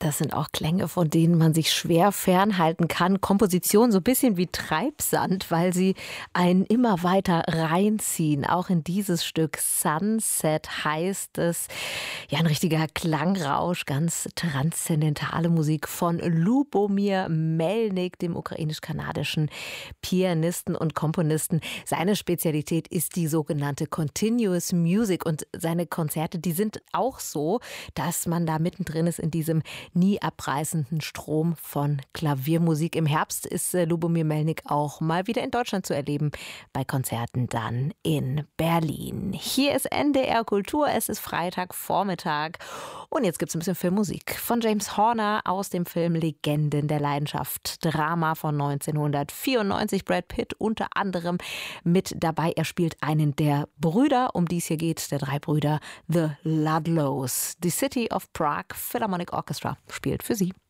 Das sind auch Klänge, von denen man sich schwer fernhalten kann. Komposition so ein bisschen wie Treibsand, weil sie einen immer weiter reinziehen. Auch in dieses Stück Sunset heißt es. Ja, ein richtiger Klangrausch, ganz transzendentale Musik von Lubomir Melnik, dem ukrainisch-kanadischen Pianisten und Komponisten. Seine Spezialität ist die sogenannte Continuous Music und seine Konzerte, die sind auch so, dass man da mittendrin ist in diesem nie abreißenden Strom von Klaviermusik. Im Herbst ist Lubomir Melnik auch mal wieder in Deutschland zu erleben, bei Konzerten dann in Berlin. Hier ist NDR Kultur, es ist Freitagvormittag und jetzt gibt es ein bisschen Filmmusik von James Horner aus dem Film Legenden der Leidenschaft. Drama von 1994, Brad Pitt unter anderem mit dabei. Er spielt einen der Brüder, um die es hier geht, der 3 Brüder, The Ludlows. The City of Prague Philharmonic Orchestra spielt für Sie.